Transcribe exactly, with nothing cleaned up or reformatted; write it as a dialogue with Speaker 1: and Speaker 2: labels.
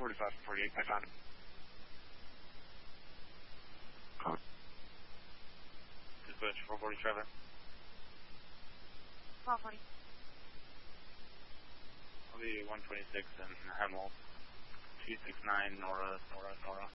Speaker 1: forty-five and forty-eight, I found him.
Speaker 2: Dispatch four forty traffic.
Speaker 3: four forty.
Speaker 2: I'll be one twenty-six in Hemel. two six nine Nora, Nora, Nora.